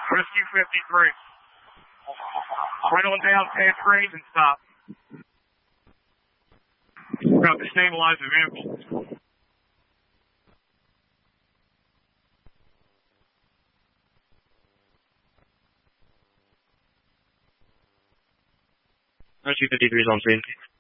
Rescue 53. Right on down past Cranes and stop. We're about to stabilize the vehicle. Rescue 53 is on scene.